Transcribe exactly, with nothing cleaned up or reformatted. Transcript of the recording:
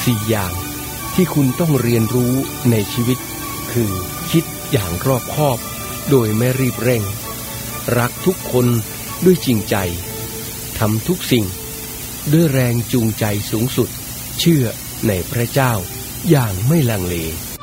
สี่อย่างที่คุณต้องเรียนรู้ในชีวิตคือคิดอย่างรอบคอบโดยไม่รีบเร่งรักทุกคนด้วยจริงใจทำทุกสิ่งด้วยแรงจูงใจสูงสุดเชื่อในพระเจ้าอย่างไม่ลังเล